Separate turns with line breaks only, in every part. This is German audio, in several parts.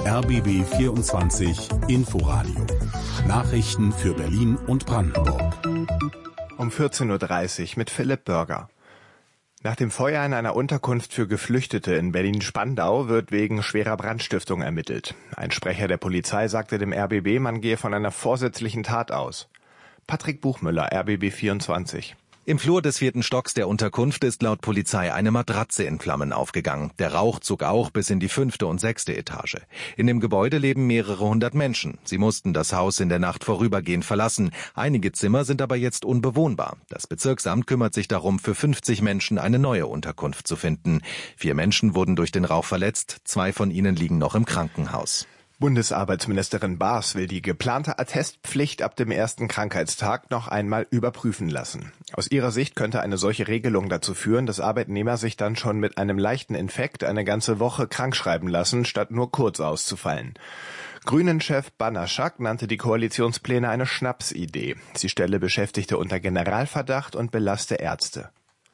RBB 24 Inforadio. Nachrichten für Berlin und Brandenburg.
Um 14.30 Uhr mit Philipp Börger. Nach dem Feuer in einer Unterkunft für Geflüchtete in Berlin-Spandau wird wegen schwerer Brandstiftung ermittelt. Ein Sprecher der Polizei sagte dem RBB, man gehe von einer vorsätzlichen Tat aus. Patrick Buchmüller, RBB 24.
Im Flur des 4. Stocks der Unterkunft ist laut Polizei eine Matratze in Flammen aufgegangen. Der Rauch zog auch bis in die 5. und 6. Etage. In dem Gebäude leben mehrere hundert Menschen. Sie mussten das Haus in der Nacht vorübergehend verlassen. Einige Zimmer sind aber jetzt unbewohnbar. Das Bezirksamt kümmert sich darum, für 50 Menschen eine neue Unterkunft zu finden. 4 Menschen wurden durch den Rauch verletzt. 2 von ihnen liegen noch im Krankenhaus.
Bundesarbeitsministerin Baas will die geplante Attestpflicht ab dem ersten Krankheitstag noch einmal überprüfen lassen. Aus ihrer Sicht könnte eine solche Regelung dazu führen, dass Arbeitnehmer sich dann schon mit einem leichten Infekt eine ganze Woche krankschreiben lassen, statt nur kurz auszufallen. Grünen-Chef Banaschak nannte die Koalitionspläne eine Schnapsidee. Sie stelle Beschäftigte unter Generalverdacht und belaste Ärzte.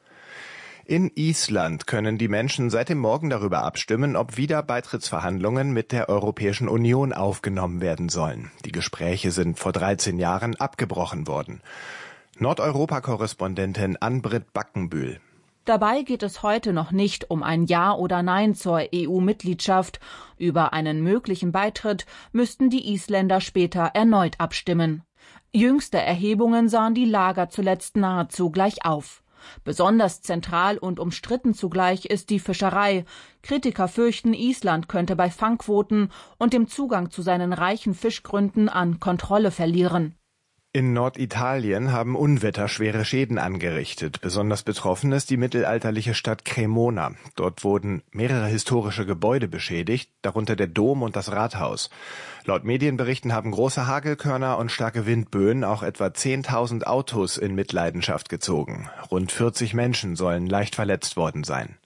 In Island können die Menschen seit dem Morgen darüber abstimmen, ob wieder Beitrittsverhandlungen mit der Europäischen Union aufgenommen werden sollen. Die Gespräche sind vor 13 Jahren abgebrochen worden. Nordeuropa-Korrespondentin Ann-Britt Backenbühl.
Dabei geht es heute noch nicht um ein Ja oder Nein zur EU-Mitgliedschaft. Über einen möglichen Beitritt müssten die Isländer später erneut abstimmen. Jüngste Erhebungen sahen die Lager zuletzt nahezu gleich auf. Besonders zentral und umstritten zugleich ist die Fischerei. Kritiker fürchten, Island könnte bei Fangquoten und dem Zugang zu seinen reichen Fischgründen an Kontrolle verlieren.
In Norditalien haben Unwetter schwere Schäden angerichtet. Besonders betroffen ist die mittelalterliche Stadt Cremona. Dort wurden mehrere historische Gebäude beschädigt, darunter der Dom und das Rathaus. Laut Medienberichten haben große Hagelkörner und starke Windböen auch etwa 10.000 Autos in Mitleidenschaft gezogen. Rund 40 Menschen sollen leicht verletzt worden sein.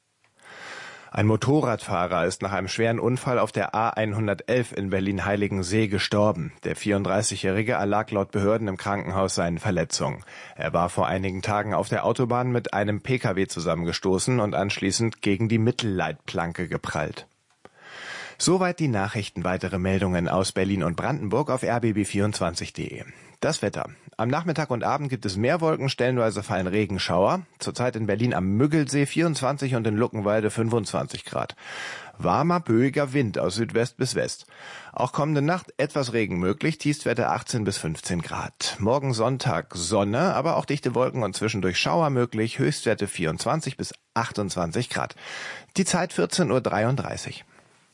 Ein Motorradfahrer ist nach einem schweren Unfall auf der A111 in Berlin-Heiligensee gestorben. Der 34-Jährige erlag laut Behörden im Krankenhaus seinen Verletzungen. Er war vor einigen Tagen auf der Autobahn mit einem Pkw zusammengestoßen und anschließend gegen die Mittelleitplanke geprallt. Soweit die Nachrichten. Weitere Meldungen aus Berlin und Brandenburg auf rbb24.de. Das Wetter. Am Nachmittag und Abend gibt es mehr Wolken, stellenweise fallen Regenschauer. Zurzeit in Berlin am Müggelsee 24 und in Luckenwalde 25 Grad. Warmer, böiger Wind aus Südwest bis West. Auch kommende Nacht etwas Regen möglich, Tiefstwerte 18 bis 15 Grad. Morgen Sonntag Sonne, aber auch dichte Wolken und zwischendurch Schauer möglich, Höchstwerte 24 bis 28 Grad. Die Zeit 14.33 Uhr.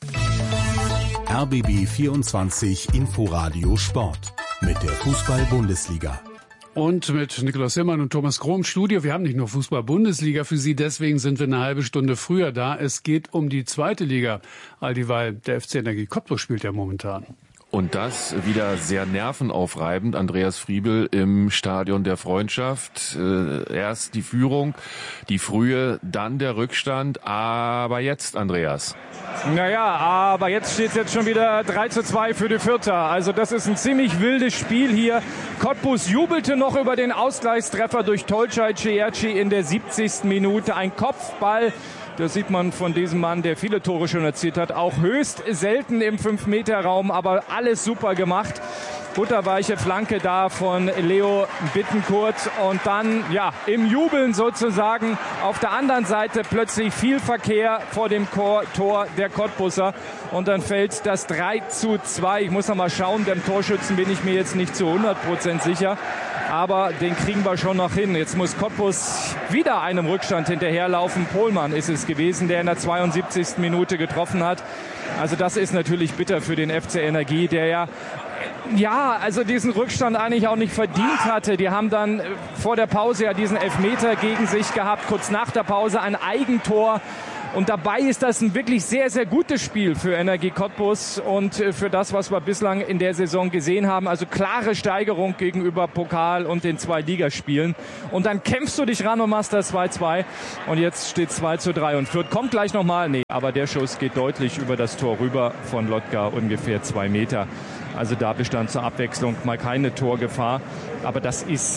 RBB 24 Inforadio Sport mit der Fußball-Bundesliga.
Und mit Nikolaus Hillmann und Thomas Kroh im Studio. Wir haben nicht nur Fußball-Bundesliga für Sie, deswegen sind wir eine halbe Stunde früher da. Es geht um die 2. Liga, all dieweil der FC Energie Cottbus spielt ja momentan.
Und das wieder sehr nervenaufreibend. Andreas Friebel im Stadion der Freundschaft. Erst die Führung, die frühe, dann der Rückstand. Aber jetzt, Andreas.
Naja, aber jetzt steht es jetzt schon wieder 3:2 für die Fürther. Also das ist ein ziemlich wildes Spiel hier. Cottbus jubelte noch über den Ausgleichstreffer durch Tolcay Cerci in der 70. Minute. Ein Kopfball. Das sieht man von diesem Mann, der viele Tore schon erzielt hat. Auch höchst selten im 5-Meter-Raum, aber alles super gemacht. Butterweiche Flanke da von Leo Bittencourt und dann, ja, im Jubeln sozusagen auf der anderen Seite plötzlich viel Verkehr vor dem Tor der Cottbusser und dann fällt das 3:2. Ich muss noch mal schauen, dem Torschützen bin ich mir jetzt nicht zu 100% sicher. Aber den kriegen wir schon noch hin. Jetzt muss Cottbus wieder einem Rückstand hinterherlaufen. Pohlmann ist es gewesen, der in der 72. Minute getroffen hat. Also das ist natürlich bitter für den FC Energie, der ja, also diesen Rückstand eigentlich auch nicht verdient hatte. Die haben dann vor der Pause ja diesen Elfmeter gegen sich gehabt. Kurz nach der Pause ein Eigentor. Und dabei ist das ein wirklich sehr, sehr gutes Spiel für Energie Cottbus und für das, was wir bislang in der Saison gesehen haben. Also klare Steigerung gegenüber Pokal und den 2 Ligaspielen. Und dann kämpfst du dich ran und machst das 2:2. Und jetzt steht 2:3. Und Fürth kommt gleich nochmal. Nee, aber der Schuss geht deutlich über das Tor rüber von Lotka, ungefähr 2 Meter. Also da bestand zur Abwechslung mal keine Torgefahr. Aber das ist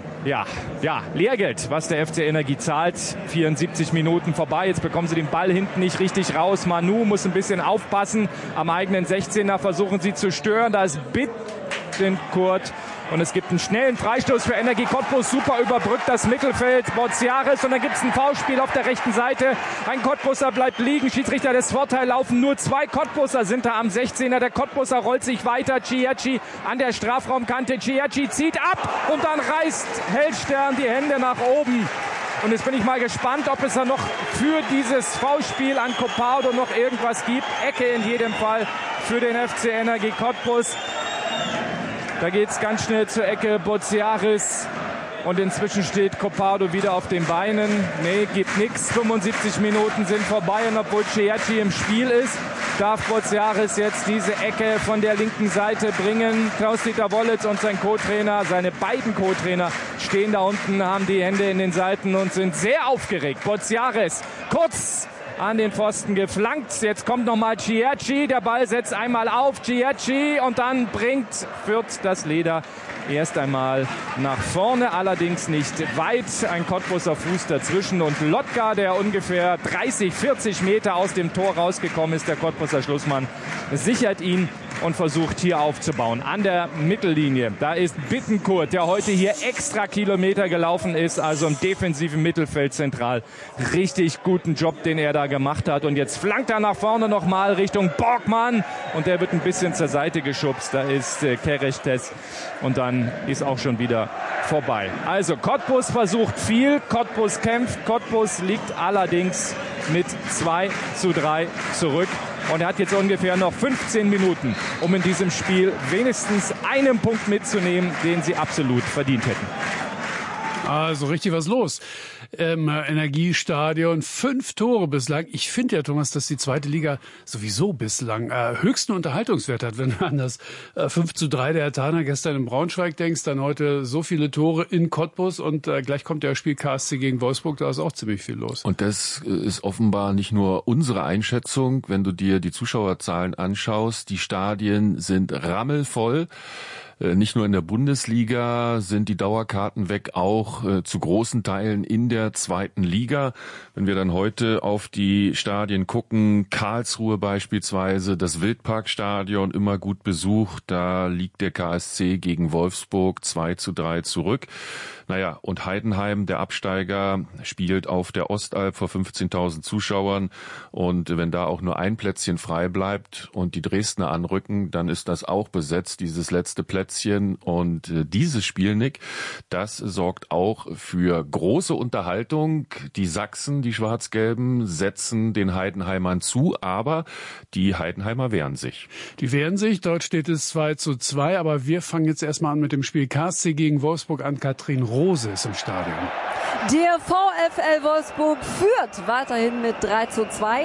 Lehrgeld, was der FC Energie zahlt. 74 Minuten vorbei. Jetzt bekommen sie den Ball hinten nicht richtig raus. Manu muss ein bisschen aufpassen. Am eigenen 16er versuchen sie zu stören. Da ist Bittenkurt. Und es gibt einen schnellen Freistoß für Energie Cottbus. Super überbrückt das Mittelfeld. Boziaris. Und dann gibt es ein Foulspiel auf der rechten Seite. Ein Cottbuser bleibt liegen. Schiedsrichter des Vorteil laufen. Nur 2 Cottbuser sind da am 16er. Der Cottbuser rollt sich weiter. Ciecci an der Strafraumkante. Ciecci zieht ab. Und dann reißt Hellstern die Hände nach oben. Und jetzt bin ich mal gespannt, ob es da noch für dieses Foulspiel an Coppardo noch irgendwas gibt. Ecke in jedem Fall für den FC Energie Cottbus. Da geht es ganz schnell zur Ecke, Boziaris. Und inzwischen steht Coppardo wieder auf den Beinen. Nee, gibt nichts. 75 Minuten sind vorbei. Und obwohl Ciecci im Spiel ist, darf Boziaris jetzt diese Ecke von der linken Seite bringen. Klaus-Dieter Wollitz und sein Co-Trainer, seine beiden Co-Trainer, stehen da unten, haben die Hände in den Seiten und sind sehr aufgeregt. Boziaris kurz an den Pfosten geflankt. Jetzt kommt nochmal Ciecci. Der Ball setzt einmal auf Ciecci und dann bringt Fürth das Leder erst einmal nach vorne, allerdings nicht weit. Ein Cottbuser Fuß dazwischen und Lotka, der ungefähr 30, 40 Meter aus dem Tor rausgekommen ist, der Cottbuser Schlussmann, sichert ihn und versucht hier aufzubauen. An der Mittellinie, da ist Bittenkurt, der heute hier extra Kilometer gelaufen ist, also im defensiven Mittelfeld zentral. Richtig guten Job, den er da gemacht hat. Und jetzt flankt er nach vorne nochmal Richtung Borgmann und der wird ein bisschen zur Seite geschubst. Da ist Kerechtes und dann ist auch schon wieder vorbei. Also Cottbus versucht viel, Cottbus kämpft, Cottbus liegt allerdings mit 2:3 zurück. Und er hat jetzt ungefähr noch 15 Minuten, um in diesem Spiel wenigstens einen Punkt mitzunehmen, den sie absolut verdient hätten.
Also richtig was los im Energiestadion. 5 Tore bislang. Ich finde ja, Thomas, dass die zweite Liga sowieso bislang höchsten Unterhaltungswert hat. Wenn du an das 5:3 der Herthaner gestern in Braunschweig denkst, dann heute so viele Tore in Cottbus und gleich kommt der Spiel KSC gegen Wolfsburg, da ist auch ziemlich viel los.
Und das ist offenbar nicht nur unsere Einschätzung, wenn du dir die Zuschauerzahlen anschaust. Die Stadien sind rammelvoll. Nicht nur in der Bundesliga sind die Dauerkarten weg, auch zu großen Teilen in der zweiten Liga. Wenn wir dann heute auf die Stadien gucken, Karlsruhe beispielsweise, das Wildparkstadion immer gut besucht, da liegt der KSC gegen Wolfsburg 2:3 zurück. Naja, und Heidenheim, der Absteiger, spielt auf der Ostalb vor 15.000 Zuschauern. Und wenn da auch nur ein Plätzchen frei bleibt und die Dresdner anrücken, dann ist das auch besetzt, dieses letzte Plätzchen. Und dieses Spiel, Nick, das sorgt auch für große Unterhaltung. Die Sachsen, die Schwarz-Gelben, setzen den Heidenheimern zu, aber die Heidenheimer wehren sich.
Die wehren sich, dort steht es 2:2, aber wir fangen jetzt erstmal an mit dem Spiel KSC gegen Wolfsburg an. Katrin Rose ist im Stadion.
Der VfL Wolfsburg führt weiterhin mit 3:2.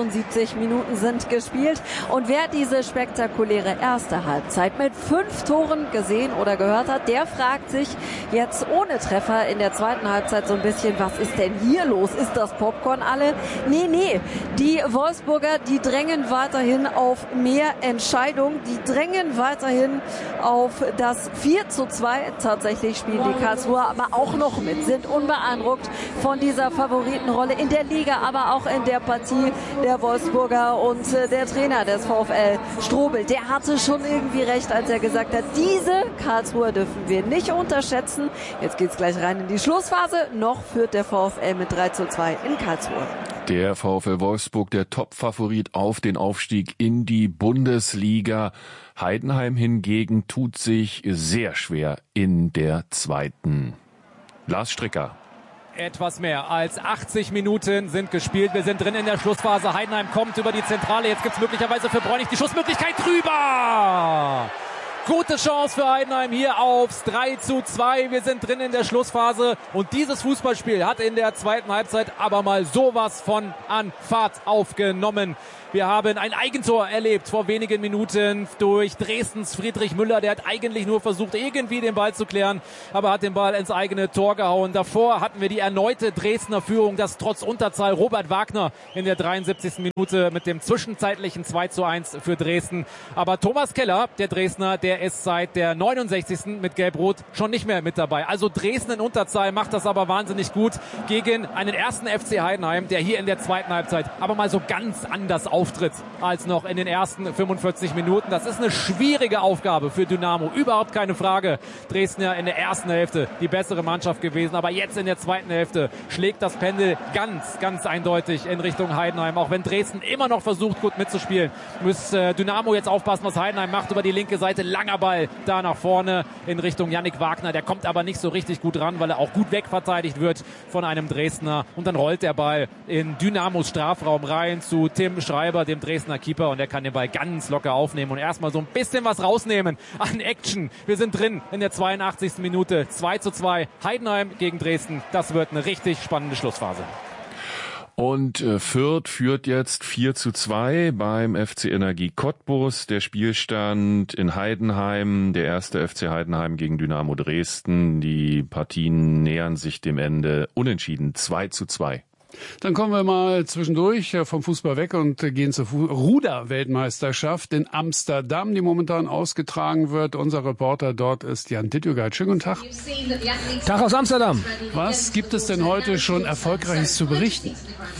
78 Minuten sind gespielt. Und wer diese spektakuläre erste Halbzeit mit 5 Toren gesehen oder gehört hat, der fragt sich jetzt ohne Treffer in der zweiten Halbzeit so ein bisschen, was ist denn hier los? Ist das Popcorn alle? Nee. Die Wolfsburger, die drängen weiterhin auf mehr Entscheidung. Die drängen weiterhin auf das 4:2. Tatsächlich spielen die Karlsruher aber auch noch mit, sind unbeeindruckt von dieser Favoritenrolle in der Liga, aber auch in der Partie der Wolfsburger. Und der Trainer des VfL, Strobel, der hatte schon irgendwie recht, als er gesagt hat, diese Karlsruher dürfen wir nicht unterschätzen. Jetzt geht's gleich rein in die Schlussphase. Noch führt der VfL mit 3:2 in Karlsruhe.
Der VfL Wolfsburg, der Top-Favorit auf den Aufstieg in die Bundesliga. Heidenheim hingegen tut sich sehr schwer in der zweiten. Lars Stricker.
Etwas mehr als 80 Minuten sind gespielt. Wir sind drin in der Schlussphase. Heidenheim kommt über die Zentrale. Jetzt gibt es möglicherweise für Bräunig die Schussmöglichkeit drüber. Gute Chance für Heidenheim hier aufs 3:2. Wir sind drin in der Schlussphase und dieses Fußballspiel hat in der zweiten Halbzeit aber mal sowas von an Fahrt aufgenommen. Wir haben ein Eigentor erlebt vor wenigen Minuten durch Dresdens Friedrich Müller. Der hat eigentlich nur versucht, irgendwie den Ball zu klären, aber hat den Ball ins eigene Tor gehauen. Davor hatten wir die erneute Dresdner Führung, das trotz Unterzahl Robert Wagner in der 73. Minute mit dem zwischenzeitlichen 2:1 für Dresden. Aber Thomas Keller, der Dresdner, der ist seit der 69. mit Gelb-Rot schon nicht mehr mit dabei. Also Dresden in Unterzahl macht das aber wahnsinnig gut gegen einen ersten FC Heidenheim, der hier in der zweiten Halbzeit aber mal so ganz anders auftritt als noch in den ersten 45 Minuten. Das ist eine schwierige Aufgabe für Dynamo, überhaupt keine Frage. Dresden ja in der ersten Hälfte die bessere Mannschaft gewesen, aber jetzt in der zweiten Hälfte schlägt das Pendel ganz eindeutig in Richtung Heidenheim. Auch wenn Dresden immer noch versucht, gut mitzuspielen, muss Dynamo jetzt aufpassen, was Heidenheim macht. Über die linke Seite langer Ball da nach vorne in Richtung Yannick Wagner. Der kommt aber nicht so richtig gut ran, weil er auch gut wegverteidigt wird von einem Dresdner. Und dann rollt der Ball in Dynamos Strafraum rein zu Tim Schreiber, dem Dresdner Keeper, und der kann den Ball ganz locker aufnehmen und erstmal so ein bisschen was rausnehmen an Action. Wir sind drin in der 82. Minute. 2:2 Heidenheim gegen Dresden. Das wird eine richtig spannende Schlussphase.
Und Fürth führt jetzt 4:2 beim FC Energie Cottbus. Der Spielstand in Heidenheim, der erste FC Heidenheim gegen Dynamo Dresden. Die Partien nähern sich dem Ende. Unentschieden 2:2.
Dann kommen wir mal zwischendurch vom Fußball weg und gehen zur Ruder-Weltmeisterschaft in Amsterdam, die momentan ausgetragen wird. Unser Reporter dort ist Jan Dittjugeit. Schönen guten Tag.
Tag aus Amsterdam.
Was gibt es denn heute schon Erfolgreiches zu berichten?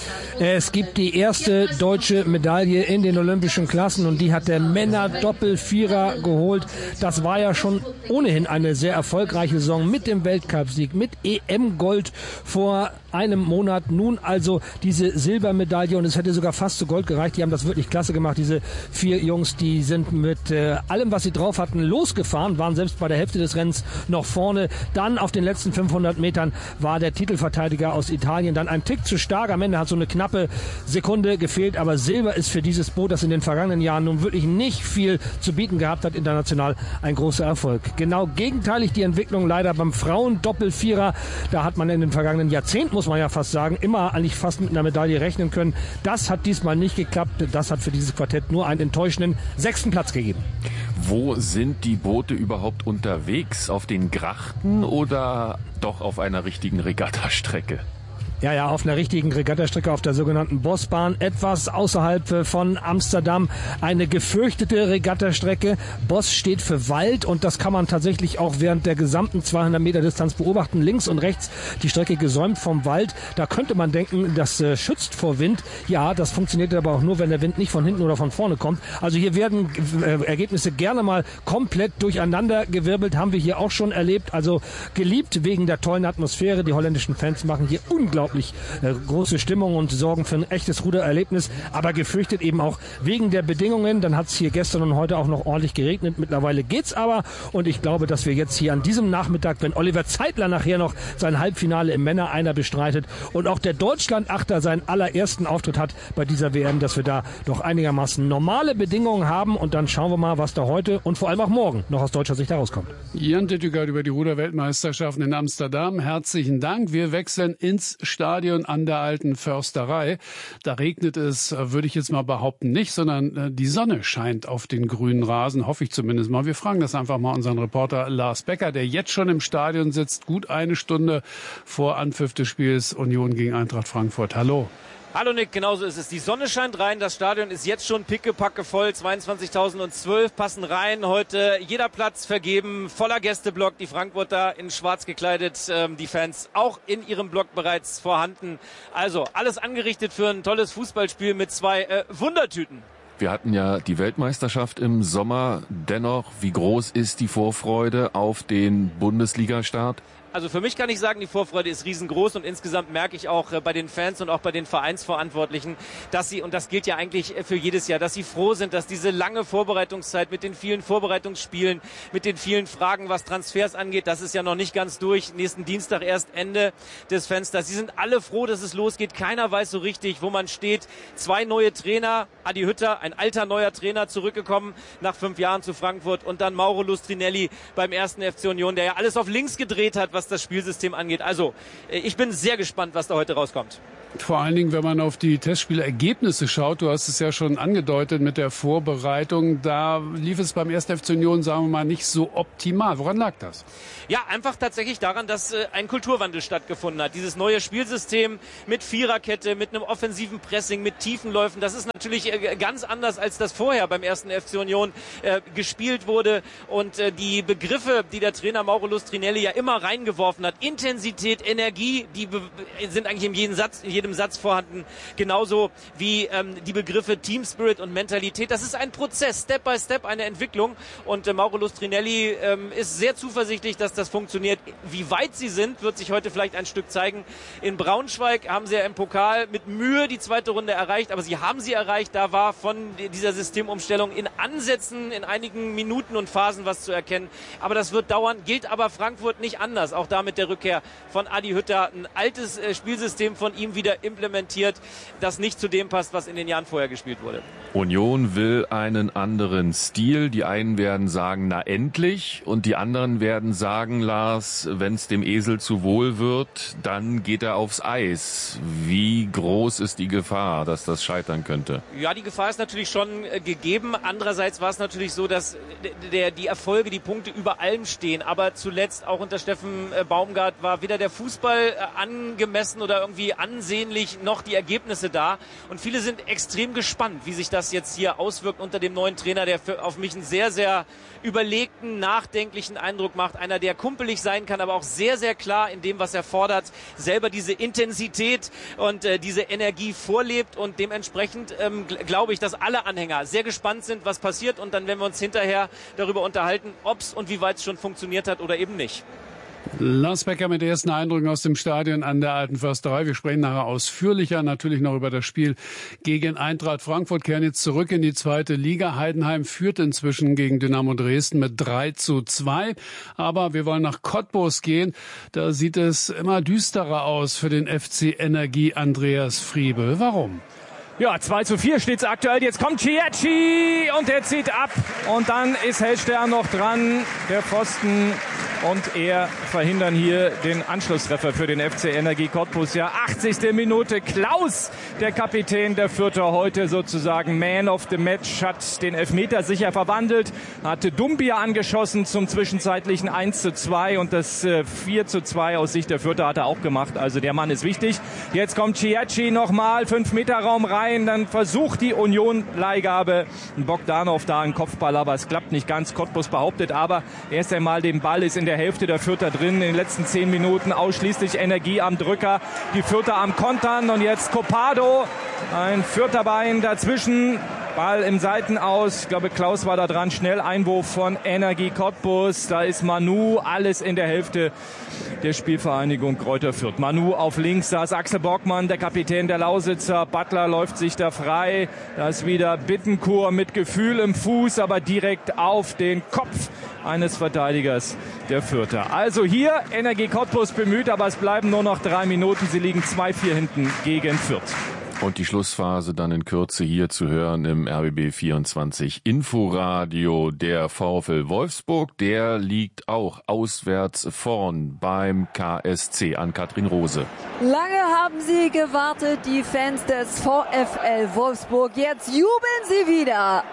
Es gibt die erste deutsche Medaille in den olympischen Klassen und die hat der Männer-Doppel-Vierer geholt. Das war ja schon ohnehin eine sehr erfolgreiche Saison mit dem Weltcupsieg, mit EM-Gold vor einem Monat. Nun also diese Silbermedaille und es hätte sogar fast zu Gold gereicht. Die haben das wirklich klasse gemacht, diese 4 Jungs. Die sind mit allem, was sie drauf hatten, losgefahren, waren selbst bei der Hälfte des Rennens noch vorne. Dann auf den letzten 500 Metern war der Titelverteidiger aus Italien dann ein Tick zu stark. Am Ende hat so eine knappe Sekunde gefehlt, aber Silber ist für dieses Boot, das in den vergangenen Jahren nun wirklich nicht viel zu bieten gehabt hat, international ein großer Erfolg. Genau gegenteilig die Entwicklung leider beim Frauen-Doppel-Vierer. Da hat man in den vergangenen Jahrzehnten, muss man ja fast sagen, immer eigentlich fast mit einer Medaille rechnen können. Das hat diesmal nicht geklappt. Das hat für dieses Quartett nur einen enttäuschenden 6. Platz gegeben.
Wo sind die Boote überhaupt unterwegs? Auf den Grachten oder doch auf einer richtigen Regattastrecke?
Ja, auf einer richtigen Regattastrecke, auf der sogenannten Bosbahn, etwas außerhalb von Amsterdam. Eine gefürchtete Regattastrecke. Bos steht für Wald und das kann man tatsächlich auch während der gesamten 200 Meter Distanz beobachten. Links und rechts die Strecke gesäumt vom Wald. Da könnte man denken, das schützt vor Wind. Ja, das funktioniert aber auch nur, wenn der Wind nicht von hinten oder von vorne kommt. Also hier werden Ergebnisse gerne mal komplett durcheinander gewirbelt. Haben wir hier auch schon erlebt. Also geliebt wegen der tollen Atmosphäre. Die holländischen Fans machen hier unglaublich große Stimmung und sorgen für ein echtes Rudererlebnis, aber gefürchtet eben auch wegen der Bedingungen. Dann hat es hier gestern und heute auch noch ordentlich geregnet. Mittlerweile geht's aber und ich glaube, dass wir jetzt hier an diesem Nachmittag, wenn Oliver Zeitler nachher noch sein Halbfinale im Männer-Einer bestreitet und auch der Deutschland-Achter seinen allerersten Auftritt hat bei dieser WM, dass wir da doch einigermaßen normale Bedingungen haben und dann schauen wir mal, was da heute und vor allem auch morgen noch aus deutscher Sicht herauskommt.
Jan Dittjugeit über die Ruder-Weltmeisterschaften in Amsterdam. Herzlichen Dank. Wir wechseln ins Stadion an der Alten Försterei. Da regnet es, würde ich jetzt mal behaupten, nicht, sondern die Sonne scheint auf den grünen Rasen, hoffe ich zumindest mal. Wir fragen das einfach mal unseren Reporter Lars Becker, der jetzt schon im Stadion sitzt, gut eine Stunde vor Anpfiff des Spiels Union gegen Eintracht Frankfurt. Hallo.
Hallo Nick, genauso ist es. Die Sonne scheint rein, das Stadion ist jetzt schon pickepacke voll, 22.012 passen rein. Heute jeder Platz vergeben, voller Gästeblock, die Frankfurter in schwarz gekleidet, die Fans auch in ihrem Block bereits vorhanden. Also alles angerichtet für ein tolles Fußballspiel mit 2 Wundertüten.
Wir hatten ja die Weltmeisterschaft im Sommer. Dennoch, wie groß ist die Vorfreude auf den Bundesliga-Start?
Also für mich kann ich sagen, die Vorfreude ist riesengroß und insgesamt merke ich auch bei den Fans und auch bei den Vereinsverantwortlichen, dass sie, und das gilt ja eigentlich für jedes Jahr, dass sie froh sind, dass diese lange Vorbereitungszeit mit den vielen Vorbereitungsspielen, mit den vielen Fragen, was Transfers angeht, das ist ja noch nicht ganz durch. Nächsten Dienstag erst Ende des Fensters. Sie sind alle froh, dass es losgeht. Keiner weiß so richtig, wo man steht. 2 neue Trainer Adi Hütter, ein alter neuer Trainer, zurückgekommen nach 5 Jahren zu Frankfurt und dann Mauro Lustrinelli beim 1. FC Union, der ja alles auf links gedreht hat, was das Spielsystem angeht. Also, ich bin sehr gespannt, was da heute rauskommt.
Vor allen Dingen, wenn man auf die Testspielergebnisse schaut, du hast es ja schon angedeutet mit der Vorbereitung, da lief es beim 1. FC Union, sagen wir mal, nicht so optimal. Woran lag das?
Ja, einfach tatsächlich daran, dass ein Kulturwandel stattgefunden hat. Dieses neue Spielsystem mit Viererkette, mit einem offensiven Pressing, mit Tiefenläufen, das ist natürlich ganz anders, als das vorher beim 1. FC Union gespielt wurde. Und die Begriffe, die der Trainer Mauro Lustrinelli ja immer reingeworfen hat, Intensität, Energie, die sind eigentlich in jedem Satz vorhanden, genauso wie die Begriffe Team Spirit und Mentalität. Das ist ein Prozess, Step by Step, eine Entwicklung, und Mauro Lustrinelli ist sehr zuversichtlich, dass das funktioniert. Wie weit sie sind, wird sich heute vielleicht ein Stück zeigen. In Braunschweig haben sie ja im Pokal mit Mühe die 2. Runde erreicht, aber sie haben sie erreicht. Da war von dieser Systemumstellung in Ansätzen, in einigen Minuten und Phasen was zu erkennen, aber das wird dauern, gilt aber Frankfurt nicht anders. Auch da mit der Rückkehr von Adi Hütter, ein altes Spielsystem von ihm wieder implementiert, das nicht zu dem passt, was in den Jahren vorher gespielt wurde.
Union will einen anderen Stil. Die einen werden sagen, na endlich, und die anderen werden sagen, Lars, wenn es dem Esel zu wohl wird, dann geht er aufs Eis. Wie groß ist die Gefahr, dass das scheitern könnte?
Ja, die Gefahr ist natürlich schon gegeben. Andererseits war es natürlich so, dass die Erfolge, die Punkte über allem stehen. Aber zuletzt auch unter Steffen Baumgart war weder der Fußball angemessen oder irgendwie ansehnlich noch die Ergebnisse da. Und viele sind extrem gespannt, wie sich das jetzt hier auswirkt unter dem neuen Trainer, der auf mich einen sehr, sehr überlegten, nachdenklichen Eindruck macht. Einer, der kumpelig sein kann, aber auch sehr, sehr klar in dem, was er fordert, selber diese Intensität und diese Energie vorlebt. Und dementsprechend glaube ich, dass alle Anhänger sehr gespannt sind, was passiert. Und dann werden wir uns hinterher darüber unterhalten, ob es und wie weit es schon funktioniert hat oder eben nicht.
Lars Becker mit ersten Eindrücken aus dem Stadion an der Alten Försterei. Wir sprechen nachher ausführlicher natürlich noch über das Spiel gegen Eintracht Frankfurt, kehren jetzt zurück in die 2. Liga. Heidenheim führt inzwischen gegen Dynamo Dresden mit 3:2. Aber wir wollen nach Cottbus gehen. Da sieht es immer düsterer aus für den FC Energie Andreas Friebel. Warum?
Ja, 2:4 steht's aktuell. Jetzt kommt Chiachi und der zieht ab. Und dann ist Hellstern noch dran, der Pfosten. Und er verhindern hier den Anschlusstreffer für den FC Energie Cottbus. Ja, 80. Minute. Klaus, der Kapitän der Fürther, heute sozusagen Man of the Match, hat den Elfmeter sicher verwandelt. Hatte Dumbia angeschossen zum zwischenzeitlichen 1:2. Und das 4:2 aus Sicht der Fürther hat er auch gemacht. Also der Mann ist wichtig. Jetzt kommt Chiachi nochmal, 5-Meter-Raum rein. Dann versucht die Union-Leihgabe. Bogdanov da einen Kopfball, aber es klappt nicht ganz. Cottbus behauptet aber erst einmal, den Ball ist in der Hälfte der Fürther drin. In den letzten 10 Minuten ausschließlich Energie am Drücker. Die Fürther am Kontern und jetzt Copado. Ein Fürther Bein dazwischen. Ball im Seitenaus. Ich glaube, Klaus war da dran. Schnell Einwurf von Energie Cottbus. Da ist Manu. Alles in der Hälfte der Spielvereinigung Greuther Fürth. Manu auf links. Da ist Axel Borgmann, der Kapitän der Lausitzer. Butler läuft sich da frei. Da ist wieder Bittencourt mit Gefühl im Fuß, aber direkt auf den Kopf eines Verteidigers der Fürther. Also hier Energie Cottbus bemüht, aber es bleiben nur noch 3 Minuten. Sie liegen 2:4 hinten gegen Fürth.
Und die Schlussphase dann in Kürze hier zu hören im RBB 24 Inforadio. Der VfL Wolfsburg, der liegt auch auswärts vorn beim KSC. An Katrin Rose.
Lange haben sie gewartet, die Fans des VfL Wolfsburg. Jetzt jubeln sie wieder.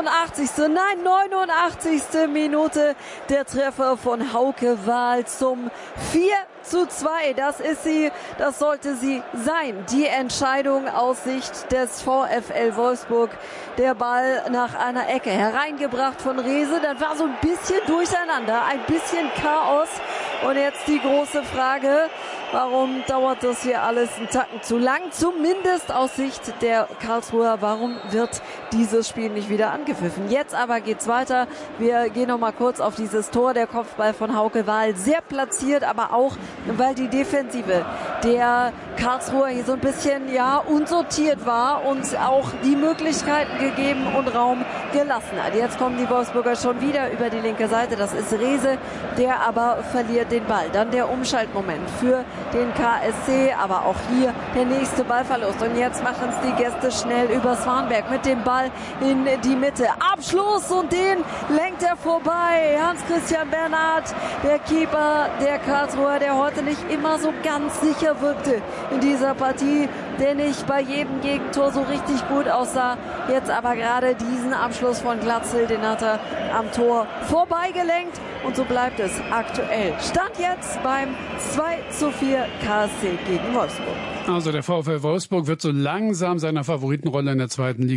88. Nein, 89. Minute. Der Treffer von Hauke Wahl zum 4:2. Das ist sie, das sollte sie sein. Die Entscheidung aus Sicht des VfL Wolfsburg. Der Ball nach einer Ecke hereingebracht von Rehse. Dann war so ein bisschen Durcheinander, ein bisschen Chaos. Und jetzt die große Frage, warum dauert das hier alles einen Tacken zu lang? Zumindest aus Sicht der Karlsruher. Warum wird dieses Spiel nicht wieder angepfiffen? Jetzt aber geht's weiter. Wir gehen noch mal kurz auf dieses Tor. Der Kopfball von Hauke Wahl sehr platziert, aber auch, weil die Defensive der Karlsruhe hier so ein bisschen unsortiert war und auch die Möglichkeiten gegeben und Raum gelassen hat. Jetzt kommen die Wolfsburger schon wieder über die linke Seite. Das ist Rehse, der aber verliert den Ball. Dann der Umschaltmoment für den KSC, aber auch hier der nächste Ballverlust. Und jetzt machen es die Gäste schnell über Swanberg mit dem Ball in die Mitte. Abschluss und den lenkt er vorbei. Hans-Christian Bernhard, der Keeper der Karlsruher, der heute nicht immer so ganz sicher wirkte in dieser Partie, der nicht bei jedem Gegentor so richtig gut aussah. Jetzt aber gerade diesen Abschluss von Glatzel, den hat er am Tor vorbeigelenkt. Und so bleibt es aktuell. Stand jetzt beim 2:4 KSC gegen Wolfsburg.
Also der VfL Wolfsburg wird so langsam seiner Favoritenrolle in der zweiten Liga